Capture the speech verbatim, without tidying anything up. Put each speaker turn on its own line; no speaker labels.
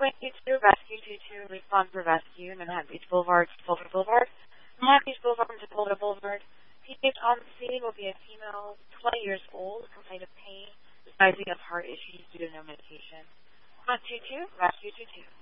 Queen two two, Rescue two two, respond for rescue, Manhattan Beach Boulevard, Sepulveda Boulevard. Manhattan Beach Boulevard and Sepulveda Boulevard. P H on the scene will be a female, twenty years old, complaint of pain, rising of heart issues due to no medication. Queen two two, Rescue two two.